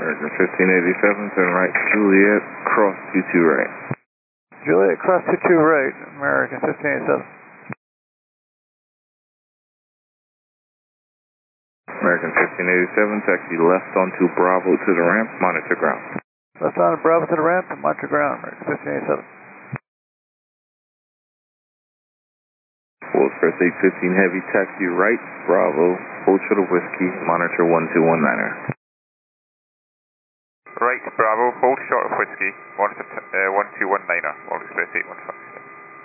American 1587, turn right, Juliet, cross 22 right. Juliet, cross 22 right, American 1587. American 1587, taxi left onto Bravo to the ramp, monitor ground. Left on Bravo to the ramp and monitor ground, American 1587. Full Express 815 heavy, taxi right, Bravo, hold short of whiskey, monitor 1219er. Right, Bravo, hold short of whiskey, monitor 1219er, Full Express 815.